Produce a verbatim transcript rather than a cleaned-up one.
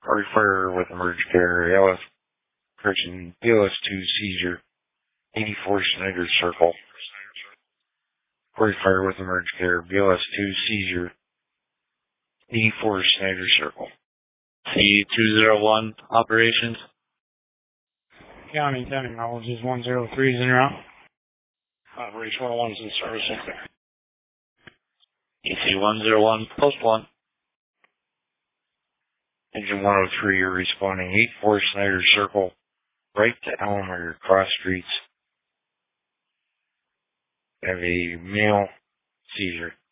Corey Fire with emergency care, L F, correction, B L S two seizure, eighty-four Snyder Circle. Corey Fire with emergency care, B L S two seizure, eighty-four Snyder Circle. C two zero one operations. County Technologies one zero three is en route. Operation one oh one is in service. E C one zero one, post one. Engine one oh three, you're responding eighty-four Snyder Circle, right to Elmer Cross Streets. Have a male seizure.